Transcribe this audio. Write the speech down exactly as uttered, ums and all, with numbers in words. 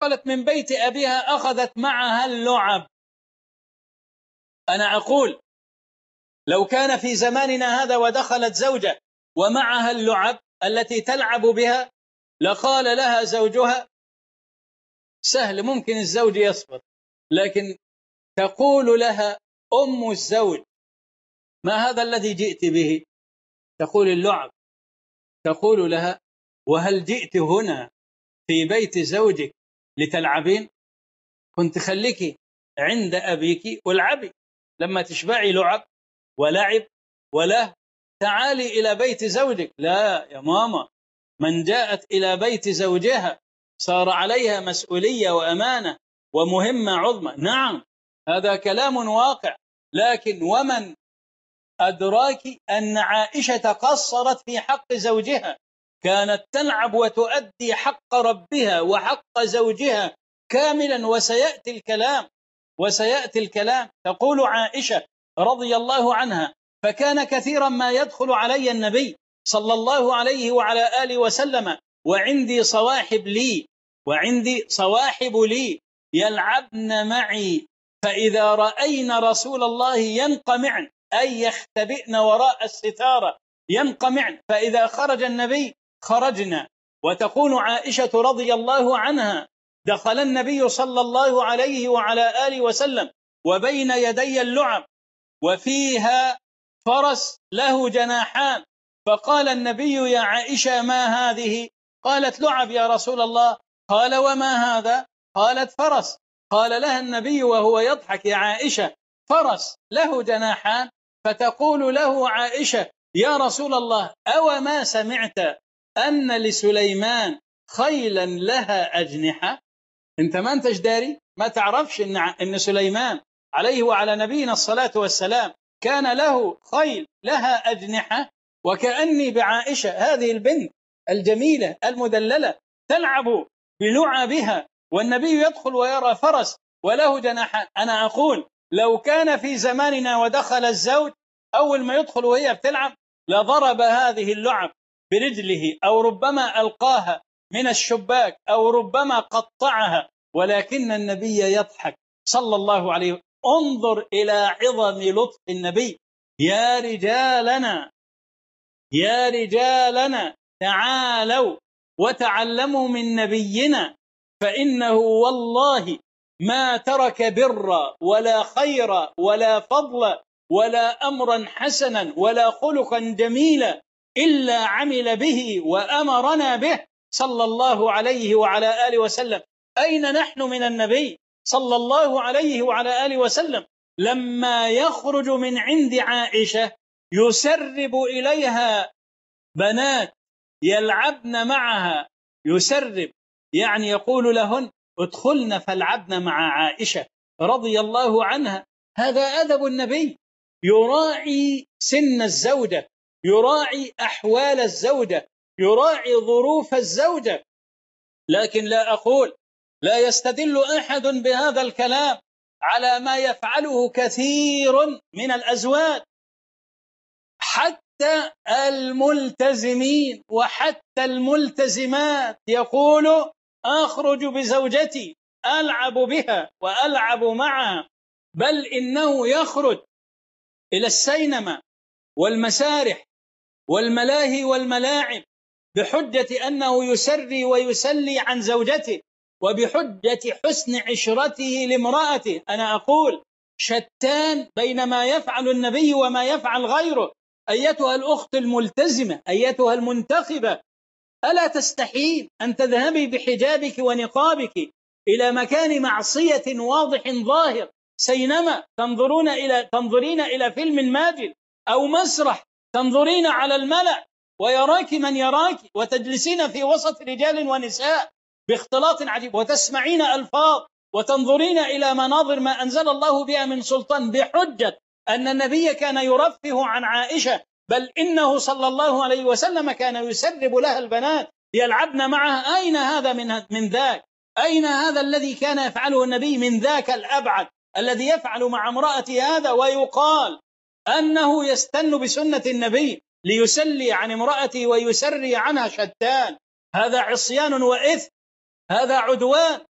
دخلت من بيت أبيها أخذت معها اللعب. أنا أقول لو كان في زماننا هذا ودخلت زوجة ومعها اللعب التي تلعب بها لقال لها زوجها سهل، ممكن الزوج يصبر، لكن تقول لها أم الزوج ما هذا الذي جئت به؟ تقول اللعب. تقول لها وهل جئت هنا في بيت زوجك لتلعبين؟ كنت خليكي عند أبيك والعبي، لما تشبعي لعب ولعب ولا تعالي إلى بيت زوجك. لا يا ماما، من جاءت إلى بيت زوجها صار عليها مسؤولية وأمانة ومهمة عظمى. نعم هذا كلام واقع، لكن ومن أدراك أن عائشة قصرت في حق زوجها، كانت تلعب وتؤدي حق ربها وحق زوجها كاملا. وسيأتي الكلام وسيأتي الكلام تقول عائشة رضي الله عنها فكان كثيرا ما يدخل علي النبي صلى الله عليه وعلى آله وسلم وعندي صواحب لي وعندي صواحب لي يلعبن معي، فإذا رأينا رسول الله ينقمعن أي يختبئن وراء الستارة ينقمعن، فإذا خرج النبي خرجنا. وتكون عائشة رضي الله عنها دخل النبي صلى الله عليه وعلى آله وسلم وبين يدي اللعب وفيها فرس له جناحان، فقال النبي يا عائشة ما هذه؟ قالت لعب يا رسول الله. قال وما هذا؟ قالت فرس. قال لها النبي وهو يضحك يا عائشة فرس له جناحان؟ فتقول له عائشة يا رسول الله أو ما سمعت أن لسليمان خيلا لها أجنحة؟ انت ما انتش داري، ما تعرفش إن, إن سليمان عليه وعلى نبينا الصلاة والسلام كان له خيل لها أجنحة؟ وكأني بعائشة هذه البنت الجميلة المدللة تلعب بلعبها والنبي يدخل ويرى فرس وله جناحان. أنا أقول لو كان في زماننا ودخل الزوج أول ما يدخل وهي بتلعب لضرب هذه اللعب برجله أو ربما ألقاها من الشباك أو ربما قطعها، ولكن النبي يضحك صلى الله عليه وسلم. انظر إلى عظم لطف النبي. يا رجالنا يا رجالنا تعالوا وتعلموا من نبينا، فإنه والله ما ترك برا ولا خيرا ولا فضلا ولا أمرا حسنا ولا خلقا جميلا إلا عمل به وأمرنا به صلى الله عليه وعلى آله وسلم. أين نحن من النبي صلى الله عليه وعلى آله وسلم لما يخرج من عند عائشة يسرب إليها بنات يلعبن معها، يسرب يعني يقول لهن ادخلن فالعبن مع عائشة رضي الله عنها. هذا أدب النبي، يراعي سن الزوجة، يراعي أحوال الزوجة، يراعي ظروف الزوجة. لكن لا أقول لا يستدل أحد بهذا الكلام على ما يفعله كثير من الأزواج، حتى الملتزمين وحتى الملتزمات يقول أخرج بزوجتي ألعب بها وألعب معها، بل إنه يخرج إلى السينما والمسارح والملاهي والملاعب بحجة أنه يسري ويسلي عن زوجته وبحجة حسن عشرته لامرأته. أنا أقول شتان بين ما يفعل النبي وما يفعل غيره. أيتها الأخت الملتزمة، أيتها المنتخبة، ألا تستحين أن تذهبي بحجابك ونقابك إلى مكان معصية واضح ظاهر، سينما تنظرون إلى تنظرين إلى فيلم ماجد أو مسرح، تنظرين على الملأ ويراك من يراك، وتجلسين في وسط رجال ونساء باختلاط عجيب وتسمعين ألفاظ وتنظرين إلى مناظر ما أنزل الله بها من سلطان، بحجة أن النبي كان يرفه عن عائشة، بل إنه صلى الله عليه وسلم كان يسرب لها البنات يلعبن معها. أين هذا من من ذاك؟ أين هذا الذي كان يفعله النبي من ذاك الأبعد الذي يفعل مع امرأته هذا ويقال أنه يستن بسنة النبي ليسلي عن امرأته ويسري عنها؟ شتان، هذا عصيان وإثم، هذا عدوان.